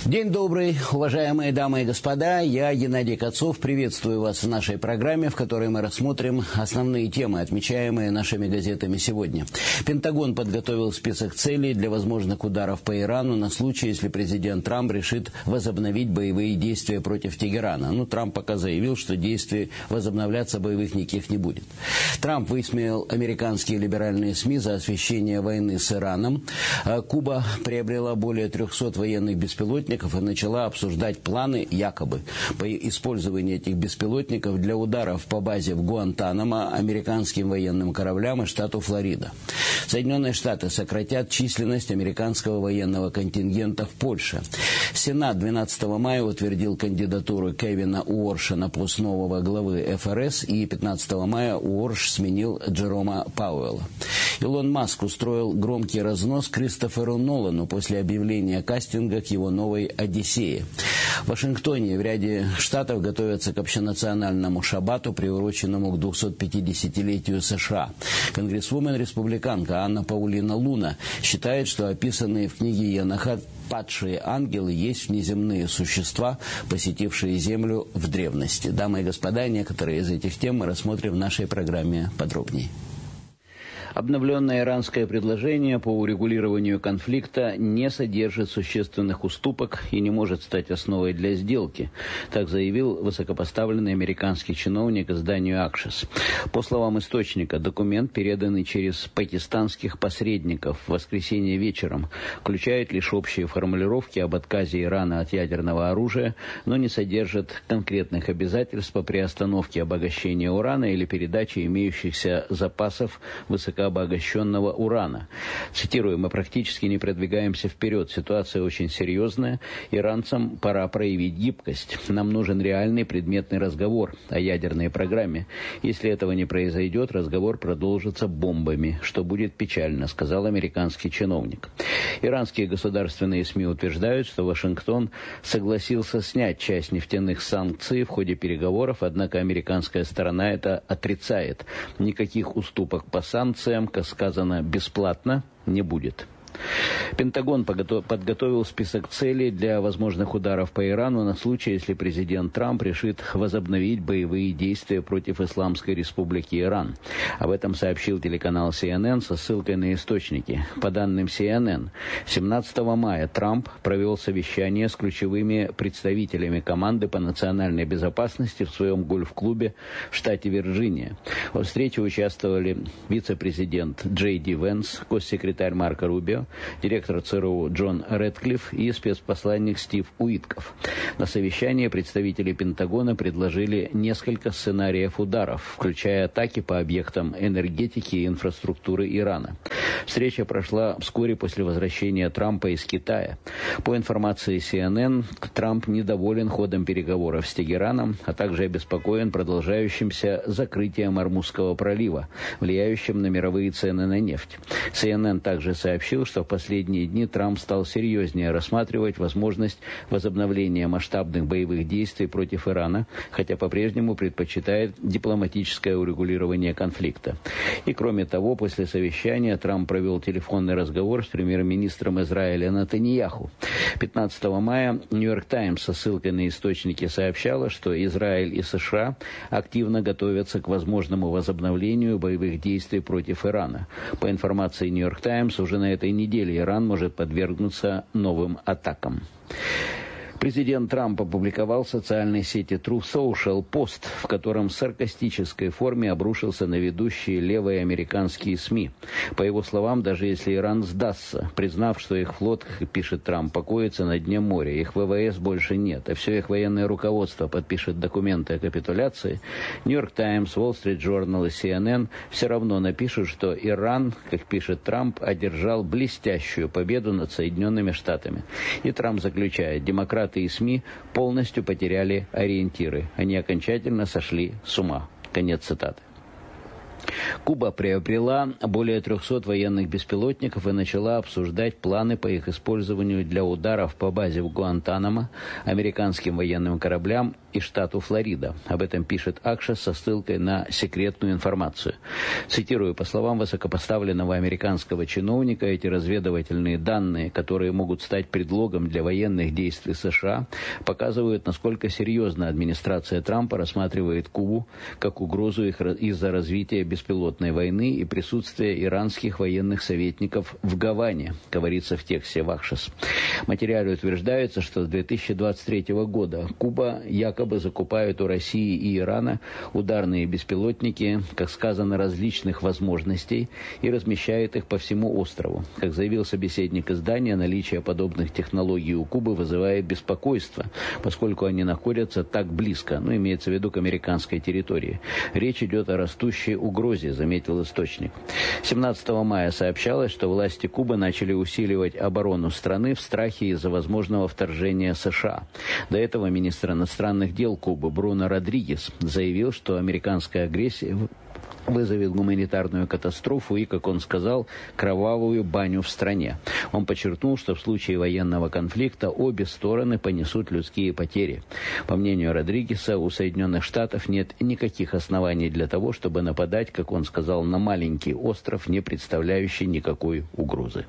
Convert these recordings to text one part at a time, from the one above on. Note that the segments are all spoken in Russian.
День добрый, уважаемые дамы и господа. Я, Геннадий Кацов, приветствую вас в нашей программе, в которой мы рассмотрим основные темы, отмечаемые нашими газетами сегодня. Пентагон подготовил список целей для возможных ударов по Ирану на случай, если президент Трамп решит возобновить боевые действия против Тегерана. Трамп пока заявил, что действий возобновляться боевых никаких не будет. Трамп высмеял американские либеральные СМИ за освещение войны с Ираном. Куба приобрела более 300 военных беспилотников и начала обсуждать планы, якобы, по использованию этих беспилотников для ударов по базе в Гуантанамо, американским военным кораблям и штату Флорида. Соединенные Штаты сократят численность американского военного контингента в Польше. Сенат 12 мая утвердил кандидатуру Кевина Уорша на пост нового главы ФРС, и 15 мая Уорш сменил Джерома Пауэлла. Илон Маск устроил громкий разнос Кристоферу Нолану после объявления кастинга к его новой «Одиссее». В Вашингтоне и в ряде штатов готовятся к общенациональному шаббату, приуроченному к 250-летию США. Конгрессвумен-республиканка Анна Паулина Луна считает, что описанные в книге Еноха падшие ангелы есть внеземные существа, посетившие Землю в древности. Дамы и господа, некоторые из этих тем мы рассмотрим в нашей программе подробнее. Обновленное иранское предложение по урегулированию конфликта не содержит существенных уступок и не может стать основой для сделки, так заявил высокопоставленный американский чиновник изданию «Акшес». По словам источника, документ, переданный через пакистанских посредников в воскресенье вечером, включает лишь общие формулировки об отказе Ирана от ядерного оружия, но не содержит конкретных обязательств по приостановке обогащения урана или передаче имеющихся запасов высокообогащенного урана. Цитирую: «Мы практически не продвигаемся вперед. Ситуация очень серьезная. Иранцам пора проявить гибкость. Нам нужен реальный предметный разговор о ядерной программе. Если этого не произойдет, разговор продолжится бомбами, что будет печально», сказал американский чиновник. Иранские государственные СМИ утверждают, что Вашингтон согласился снять часть нефтяных санкций в ходе переговоров, однако американская сторона это отрицает. Никаких уступок по санкциям, как сказано, бесплатно не будет. Пентагон подготовил список целей для возможных ударов по Ирану на случай, если президент Трамп решит возобновить боевые действия против Исламской Республики Иран. Об этом сообщил телеканал CNN со ссылкой на источники. По данным CNN, 17 мая Трамп провел совещание с ключевыми представителями команды по национальной безопасности в своем гольф-клубе в штате Вирджиния. Во встрече участвовали вице-президент Джей Ди Венс, госсекретарь Марко Рубио, директор ЦРУ Джон Рэдклифф и спецпосланник Стив Уитков. На совещании представители Пентагона предложили несколько сценариев ударов, включая атаки по объектам энергетики и инфраструктуры Ирана. Встреча прошла вскоре после возвращения Трампа из Китая. По информации CNN, Трамп недоволен ходом переговоров с Тегераном, а также обеспокоен продолжающимся закрытием Ормузского пролива, влияющим на мировые цены на нефть. CNN также сообщил, что в последние дни Трамп стал серьезнее рассматривать возможность возобновления масштабных боевых действий против Ирана, хотя по-прежнему предпочитает дипломатическое урегулирование конфликта. И кроме того, после совещания Трамп провел телефонный разговор с премьер-министром Израиля Нетаньяху. 15 мая «Нью-Йорк Таймс» со ссылкой на источники сообщала, что Израиль и США активно готовятся к возможному возобновлению боевых действий против Ирана. По информации «Нью-Йорк Таймс», уже на этой неделе Иран может подвергнуться новым атакам. Президент Трамп опубликовал в социальной сети Truth Social пост, в котором в саркастической форме обрушился на ведущие левые американские СМИ. По его словам, даже если Иран сдастся, признав, что их флот, как пишет Трамп, покоится на дне моря, их ВВС больше нет, а все их военное руководство подпишет документы о капитуляции, Нью-Йорк Таймс, Wall Street Journal и CNN все равно напишут, что Иран, как пишет Трамп, одержал блестящую победу над Соединенными Штатами. И Трамп заключает: демократы и СМИ полностью потеряли ориентиры. Они окончательно сошли с ума. Конец цитаты. Куба приобрела более 300 военных беспилотников и начала обсуждать планы по их использованию для ударов по базе в Гуантанамо, американским военным кораблям и штату Флорида. Об этом пишет Акшос со ссылкой на секретную информацию. Цитирую, по словам высокопоставленного американского чиновника, эти разведывательные данные, которые могут стать предлогом для военных действий США, показывают, насколько серьезно администрация Трампа рассматривает Кубу как угрозу из-за развития беспилотной войны и присутствия иранских военных советников в Гаване, говорится в тексте в Акшос. В материале утверждается, что с 2023 года Куба якобы закупает у России и Ирана ударные беспилотники, как сказано, различных возможностей и размещает их по всему острову. Как заявил собеседник издания, наличие подобных технологий у Кубы вызывает беспокойство, поскольку они находятся так близко, имеется в виду к американской территории. Речь идет о растущей угрозе, заметил источник. 17 мая сообщалось, что власти Кубы начали усиливать оборону страны в страхе из-за возможного вторжения США. До этого министр иностранных дел Кубы Бруно Родригес заявил, что американская агрессия вызовет гуманитарную катастрофу и, как он сказал, кровавую баню в стране. Он подчеркнул, что в случае военного конфликта обе стороны понесут людские потери. По мнению Родригеса, у Соединенных Штатов нет никаких оснований для того, чтобы нападать, как он сказал, на маленький остров, не представляющий никакой угрозы.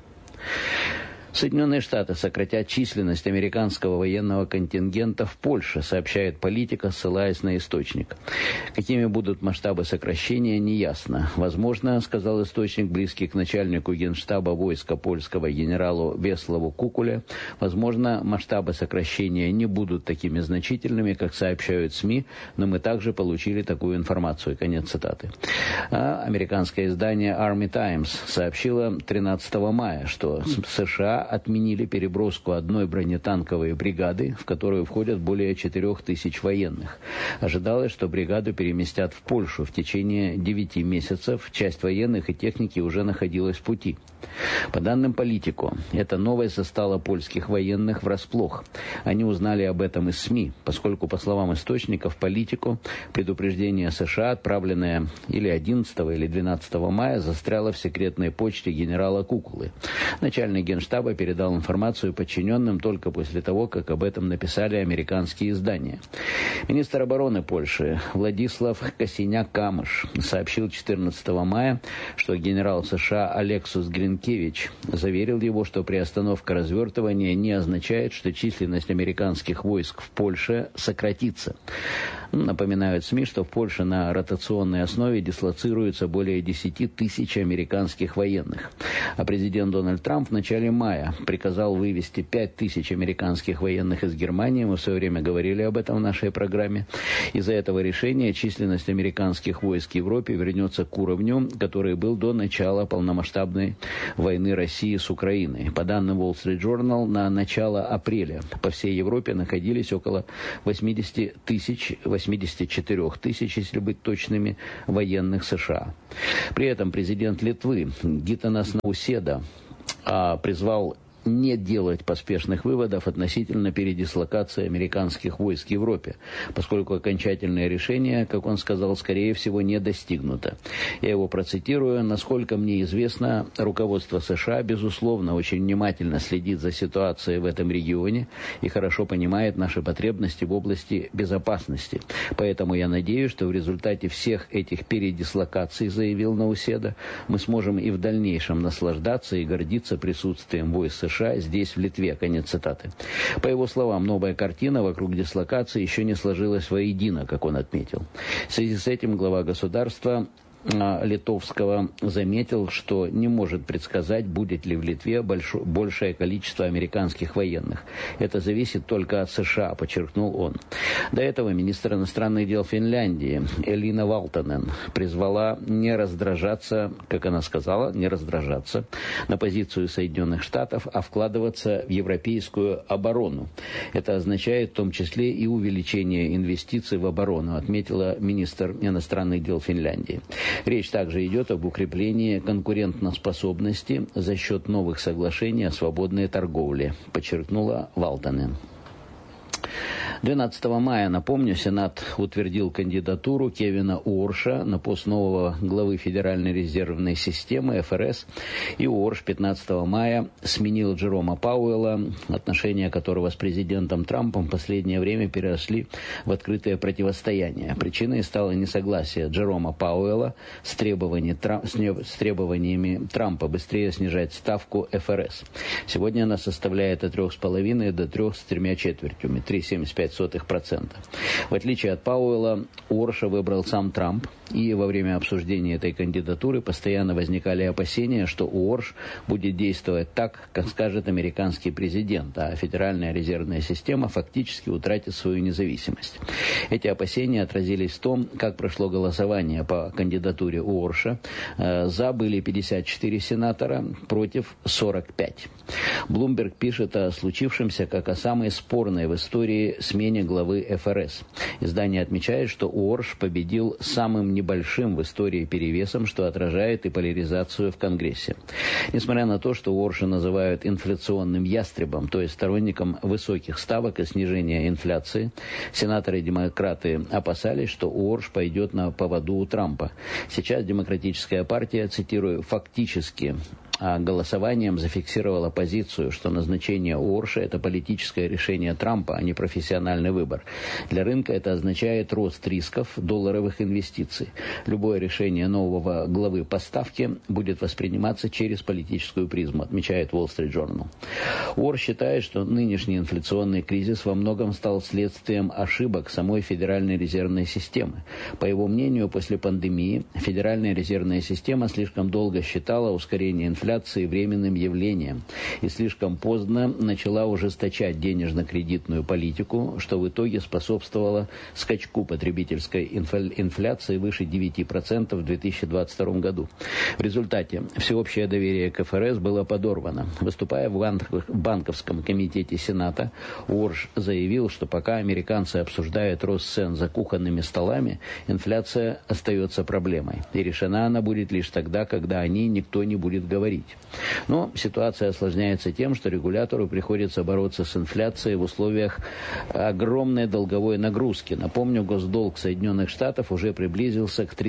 Соединенные Штаты сократят численность американского военного контингента в Польше, сообщает Политика, ссылаясь на источник. Какими будут масштабы сокращения, неясно. Возможно, сказал источник, близкий к начальнику генштаба войска польского генералу Веславу Кукуля, возможно, масштабы сокращения не будут такими значительными, как сообщают СМИ, но мы также получили такую информацию. Конец цитаты. А американское издание Army Times сообщило 13 мая, что США отменили переброску одной бронетанковой бригады, в которую входят более 4000 военных. Ожидалось, что бригаду переместят в Польшу в течение 9 месяцев. Часть военных и техники уже находилась в пути. По данным Политико, эта новость застала польских военных врасплох. Они узнали об этом из СМИ, поскольку, по словам источников Политико, предупреждение США, отправленное или 11 или 12 мая, застряло в секретной почте генерала Кукулы. Начальник генштаба передал информацию подчиненным только после того, как об этом написали американские издания. Министр обороны Польши Владислав Косиняк-Камыш сообщил 14 мая, что генерал США Алексус Гринкевич заверил его, что приостановка развертывания не означает, что численность американских войск в Польше сократится. Напоминают СМИ, что в Польше на ротационной основе дислоцируется более 10 тысяч американских военных. А президент Дональд Трамп в начале мая приказал вывести 5000 американских военных из Германии. Мы в свое время говорили об этом в нашей программе. Из-за этого решения численность американских войск в Европе вернется к уровню, который был до начала полномасштабной войны России с Украиной. По данным Wall Street Journal, на начало апреля по всей Европе находились около 84 тысяч, если быть точными, военных США. При этом президент Литвы Гитанас Науседа призвал не делать поспешных выводов относительно передислокации американских войск в Европе, поскольку окончательное решение, как он сказал, скорее всего не достигнуто. Я его процитирую: «Насколько мне известно, руководство США, безусловно, очень внимательно следит за ситуацией в этом регионе и хорошо понимает наши потребности в области безопасности. Поэтому я надеюсь, что в результате всех этих передислокаций, заявил Науседа, мы сможем и в дальнейшем наслаждаться и гордиться присутствием войск США здесь, в Литве». Конец цитаты. По его словам, новая картина вокруг дислокации еще не сложилась воедино, как он отметил. В связи с этим глава государства литовского заметил, что не может предсказать, будет ли в Литве большее количество американских военных. Это зависит только от США, подчеркнул он. До этого министр иностранных дел Финляндии Элина Валтонен призвала не раздражаться, как она сказала, не раздражаться на позицию Соединенных Штатов, а вкладываться в европейскую оборону. Это означает в том числе и увеличение инвестиций в оборону, отметила министр иностранных дел Финляндии. Речь также идет об укреплении конкурентоспособности за счет новых соглашений о свободной торговле, подчеркнула Валтонен. 12 мая, напомню, Сенат утвердил кандидатуру Кевина Уорша на пост нового главы Федеральной резервной системы ФРС. И Уорш 15 мая сменил Джерома Пауэлла, отношения которого с президентом Трампом в последнее время переросли в открытое противостояние. Причиной стало несогласие Джерома Пауэлла с требованиями Трампа быстрее снижать ставку ФРС. Сегодня она составляет от 3,5 до 3,75, 3,75%. В отличие от Пауэлла, Уорша выбрал сам Трамп, и во время обсуждения этой кандидатуры постоянно возникали опасения, что Уорш будет действовать так, как скажет американский президент, а Федеральная резервная система фактически утратит свою независимость. Эти опасения отразились в том, как прошло голосование по кандидатуре Уорша. За были 54 сенатора, против 45. Блумберг пишет о случившемся как о самой спорной в истории смене главы ФРС. Издание отмечает, что Уорш победил самым небольшим в истории перевесом, что отражает и поляризацию в Конгрессе. Несмотря на то, что Уорша называют инфляционным ястребом, то есть сторонником высоких ставок и снижения инфляции, сенаторы и демократы опасались, что Уорш пойдет на поводу у Трампа. Сейчас Демократическая партия, цитирую, фактически голосованием зафиксировала позицию, что назначение Уорша – это политическое решение Трампа, а не профессиональный выбор. Для рынка это означает рост рисков долларовых инвестиций. Любое решение нового главы по ставке будет восприниматься через политическую призму, отмечает Wall Street Journal. Уорш считает, что нынешний инфляционный кризис во многом стал следствием ошибок самой Федеральной резервной системы. По его мнению, после пандемии Федеральная резервная система слишком долго считала ускорение инфляции временным явлением и слишком поздно начала ужесточать денежно-кредитную политику, что в итоге способствовало скачку потребительской инфляции выше 9% в 2022 году. В результате всеобщее доверие к ФРС было подорвано. Выступая в банковском комитете Сената, Уорш заявил, что пока американцы обсуждают рост цен за кухонными столами, инфляция остается проблемой. И решена она будет лишь тогда, когда о ней никто не будет говорить. Но ситуация осложняется тем, что регулятору приходится бороться с инфляцией в условиях огромной долговой нагрузки. Напомню, госдолг Соединенных Штатов уже приблизился к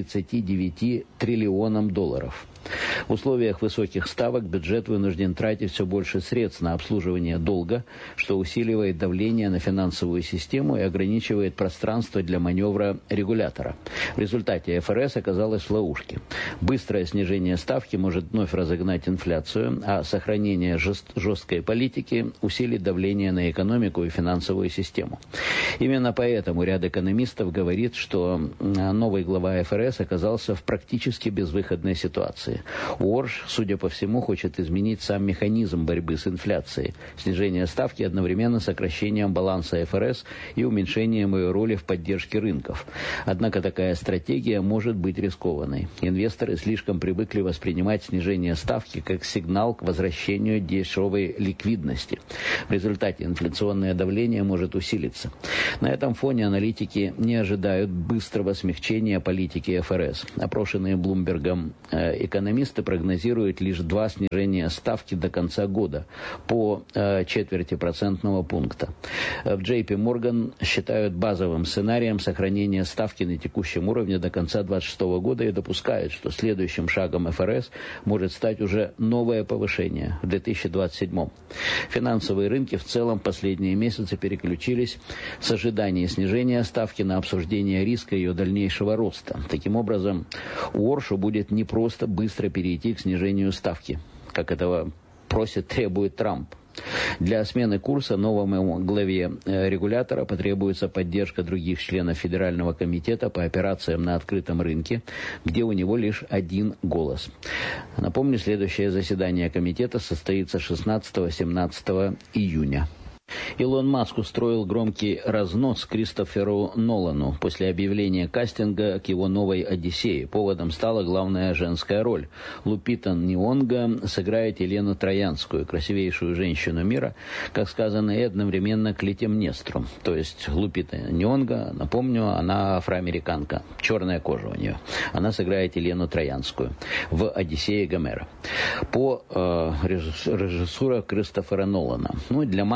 39 триллионам долларов. В условиях высоких ставок бюджет вынужден тратить все больше средств на обслуживание долга, что усиливает давление на финансовую систему и ограничивает пространство для маневра регулятора. В результате ФРС оказалась в ловушке. Быстрое снижение ставки может вновь разогнать инфляцию, а сохранение жесткой политики усилит давление на экономику и финансовую систему. Именно поэтому ряд экономистов говорит, что новый глава ФРС оказался в практически безвыходной ситуации. Уорш, судя по всему, хочет изменить сам механизм борьбы с инфляцией. Снижение ставки одновременно с сокращением баланса ФРС и уменьшением ее роли в поддержке рынков. Однако такая стратегия может быть рискованной. Инвесторы слишком привыкли воспринимать снижение ставки как сигнал к возвращению дешевой ликвидности. В результате инфляционное давление может усилиться. На этом фоне аналитики не ожидают быстрого смягчения политики ФРС. Опрошенные Блумбергом экономисты прогнозируют лишь 2 снижения ставки до конца года по четверти процентного пункта. В JP Morgan считают базовым сценарием сохранение ставки на текущем уровне до конца 2026 года и допускают, что следующим шагом ФРС может стать уже новое повышение в 2027. Финансовые рынки в целом в последние месяцы переключились с ожидания снижения ставки на обсуждение риска ее дальнейшего роста. Таким образом, Уоршу будет не просто быстро перейти к снижению ставки, как этого требует Трамп. Для смены курса новому главе регулятора потребуется поддержка других членов Федерального комитета по операциям на открытом рынке, где у него лишь 1 голос. Напомню, следующее заседание комитета состоится 16-17 июня. Илон Маск устроил громкий разнос Кристоферу Нолану после объявления кастинга к его новой «Одиссее». Поводом стала главная женская роль. Лупита Ньонго сыграет Елену Троянскую, красивейшую женщину мира, как сказано, и одновременно Клитемнестру. То есть Лупита Ньонго, напомню, она афроамериканка, черная кожа у нее. Она сыграет Елену Троянскую в «Одиссее» Гомера. По режиссуре Кристофера Нолана. Для Маска это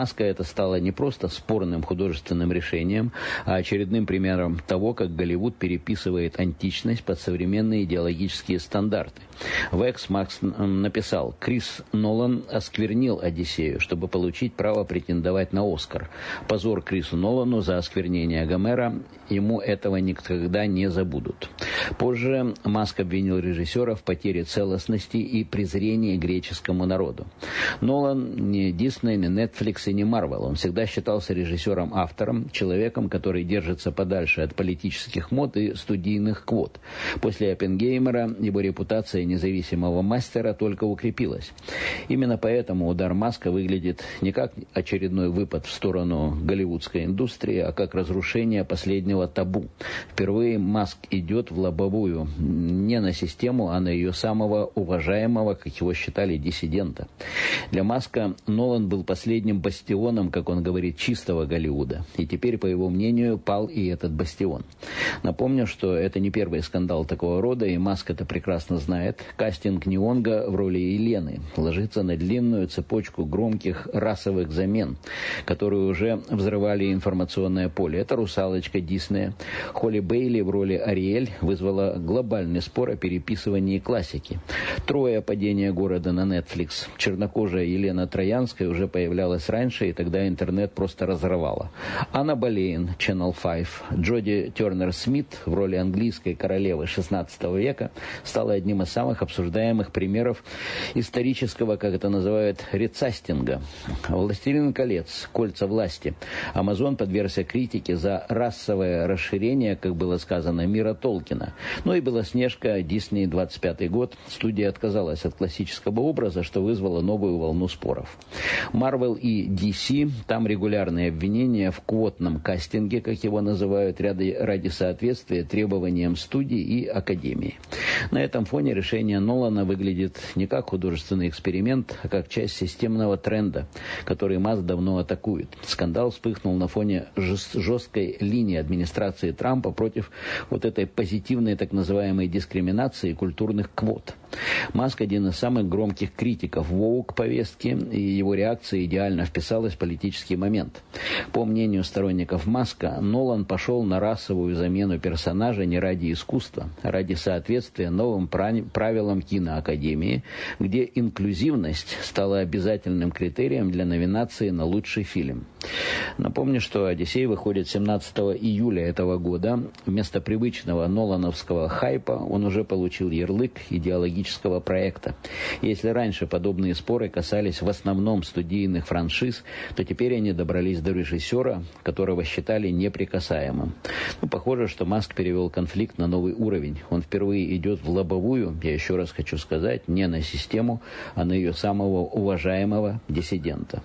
стало не просто спорным художественным решением, а очередным примером того, как Голливуд переписывает античность под современные идеологические стандарты. В X Макс написал: «Крис Нолан осквернил «Одиссею», чтобы получить право претендовать на «Оскар». Позор Крису Нолану за осквернение Гомера, ему этого никогда не забудут». Позже Маск обвинил режиссера в потере целостности и презрении к греческому народу. Нолан не Дисней, не Netflix и не Marvel. Он всегда считался режиссером-автором, человеком, который держится подальше от политических мод и студийных квот. После «Оппенгеймера» его репутация независимого мастера только укрепилась. Именно поэтому удар Маска выглядит не как очередной выпад в сторону голливудской индустрии, а как разрушение последнего табу. Впервые Маск идет в лобовую не на систему, а на ее самого уважаемого, как его считали, диссидента. Для Маска Нолан был последним бастионом, как он говорит, чистого Голливуда. И теперь, по его мнению, пал и этот бастион. Напомню, что это не первый скандал такого рода, и Маск это прекрасно знает. Кастинг Нионга в роли Елены ложится на длинную цепочку громких расовых замен, которые уже взрывали информационное поле. Это «Русалочка» Диснея. Холли Бейли в роли Ариэль вызвала глобальный спор о переписывании классики. «Троя. Падение города» на Netflix. Чернокожая Елена Троянская уже появлялась раньше, и тогда интернет просто разрывала. Анна Болейн, Channel 5. Джоди Тернер-Смит в роли английской королевы XVI века стала одним из самых обсуждаемых примеров исторического, как это называют, рецастинга. «Властелин колец. Кольца власти». Амазон подвергся критике за расовое расширение, как было сказано, мира Толкина. Ну и «Белоснежка», Дисней, 25-й год. Студия отказалась от классического образа, что вызвало новую волну споров. Marvel и DC, там регулярные обвинения в квотном кастинге, как его называют, ради соответствия требованиям студии и академии. На этом фоне решение Нолана выглядит не как художественный эксперимент, а как часть системного тренда, который Маск давно атакует. Скандал вспыхнул на фоне жесткой линии администрации Трампа против вот этой позитивной так называемой дискриминации культурных квот. Маск один из самых громких критиков воук-повестки, и его реакция идеально вписалась в политический момент. По мнению сторонников Маска, Нолан пошел на расовую замену персонажа не ради искусства, а ради соответствия новым правилам киноакадемии, где инклюзивность стала обязательным критерием для номинации на лучший фильм. Напомню, что «Одиссей» выходит 17 июля этого года. Вместо привычного нолановского хайпа он уже получил ярлык идеологического проекта. Если раньше подобные споры касались в основном студийных франшиз, то теперь они добрались до режиссера, которого считали неприкасаемым. Похоже, что Маск перевел конфликт на новый уровень. Он впервые идет в лобовую, я еще раз хочу сказать, не на систему, а на ее самого уважаемого диссидента.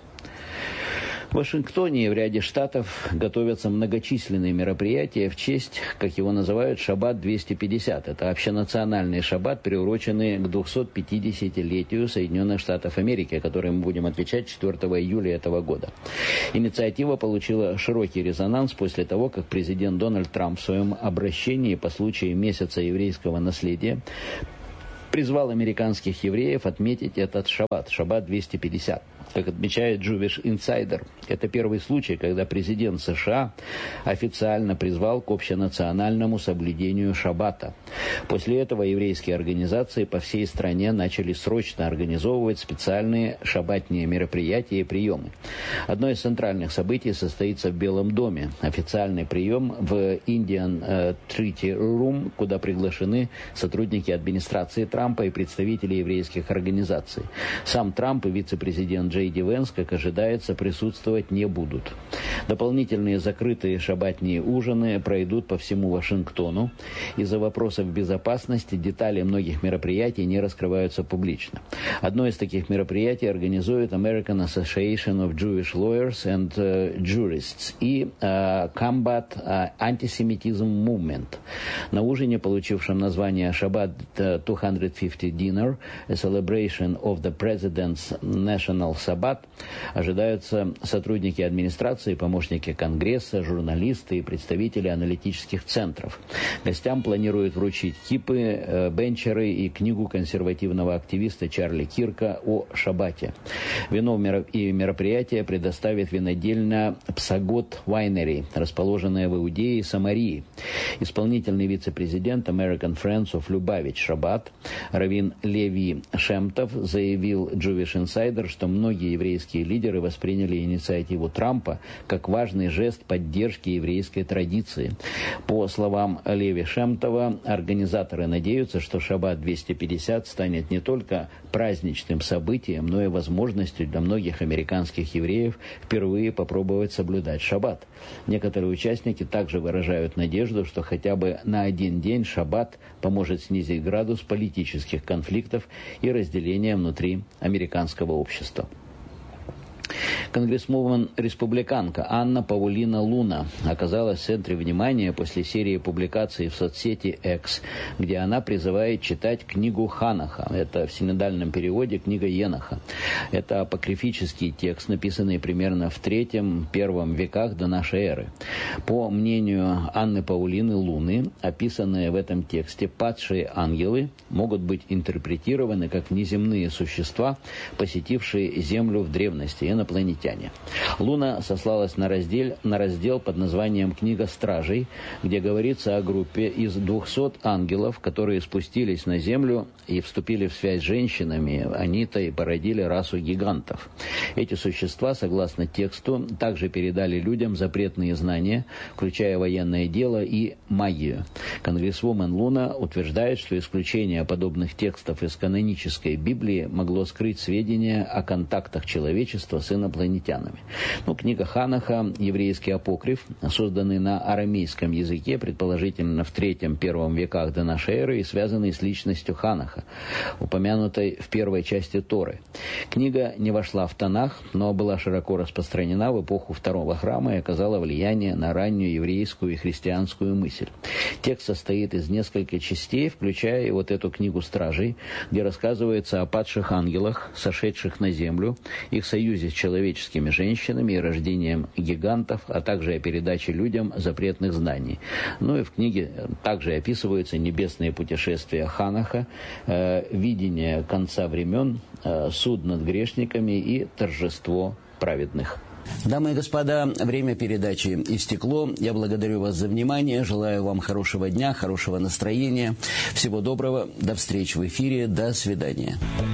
В Вашингтоне и в ряде штатов готовятся многочисленные мероприятия в честь, как его называют, Шаббат-250. Это общенациональный шаббат, приуроченный к 250-летию Соединенных Штатов Америки, который мы будем отмечать 4 июля этого года. Инициатива получила широкий резонанс после того, как президент Дональд Трамп в своем обращении по случаю месяца еврейского наследия призвал американских евреев отметить этот шаббат, Шаббат-250. Как отмечает Jewish Insider, это первый случай, когда президент США официально призвал к общенациональному соблюдению шаббата. После этого еврейские организации по всей стране начали срочно организовывать специальные шаббатные мероприятия и приемы. Одно из центральных событий состоится в Белом доме. Официальный прием в Indian Treaty Room, куда приглашены сотрудники администрации Трампа и представители еврейских организаций. Сам Трамп и вице-президент Джей Ди Венс, как ожидается, присутствовать не будут. Дополнительные закрытые шаббатные ужины пройдут по всему Вашингтону. Из-за вопросов безопасности детали многих мероприятий не раскрываются публично. Одно из таких мероприятий организует American Association of Jewish Lawyers and Jurists и Combat Anti-Semitism Movement. На ужине, получившем название Shabbat 250 Dinner, a celebration of the President's National Саббат ожидаются сотрудники администрации, помощники Конгресса, журналисты и представители аналитических центров. Гостям планируют вручить кипы, бенчеры и книгу консервативного активиста Чарли Кирка о шаббате. Вино и мероприятие предоставит винодельня Псагот Winery, расположенная в Иудее и Самарии. Исполнительный вице-президент American Friends of Lubavitch Shabbat раввин Леви Шемтов заявил Jewish Insider, что многие еврейские лидеры восприняли инициативу Трампа как важный жест поддержки еврейской традиции. По словам Леви Шемтова, организаторы надеются, что Шаббат 250 станет не только праздничным событием, но и возможностью для многих американских евреев впервые попробовать соблюдать Шаббат. Некоторые участники также выражают надежду, что хотя бы на один день Шаббат поможет снизить градус политических конфликтов и разделения внутри американского общества. Конгрессвумен-республиканка Анна Паулина Луна оказалась в центре внимания после серии публикаций в соцсети X, где она призывает читать книгу Ханаха. Это в синодальном переводе книга Еноха. Это апокрифический текст, написанный примерно в III-I веках до нашей эры. По мнению Анны Паулины Луны, описанные в этом тексте падшие ангелы могут быть интерпретированы как внеземные существа, посетившие Землю в древности, инопланетяне. Луна сослалась на раздел под названием «Книга стражей», где говорится о группе из 200 ангелов, которые спустились на Землю и вступили в связь с женщинами. Они-то и породили расу гигантов. Эти существа, согласно тексту, также передали людям запретные знания, включая военное дело и магию. Конгрессвумен Луна утверждает, что исключение подобных текстов из канонической Библии могло скрыть сведения о контактах человечества с инопланетянами. Книга Ханаха, еврейский апокриф, созданный на арамейском языке, предположительно в III-I веках до нашей эры и связанный с личностью Ханаха, упомянутой в первой части Торы. Книга не вошла в Танах, но была широко распространена в эпоху Второго храма и оказала влияние на раннюю еврейскую и христианскую мысль. Текст состоит из нескольких частей, включая и вот эту книгу стражей, где рассказывается о падших ангелах, сошедших на землю, их союзе с человеческими женщинами и рождением гигантов, а также о передаче людям запретных знаний. И в книге также описываются небесные путешествия Ханаха, видение конца времен, суд над грешниками и торжество праведных. Дамы и господа, время передачи истекло. Я благодарю вас за внимание, желаю вам хорошего дня, хорошего настроения. Всего доброго, до встречи в эфире, до свидания.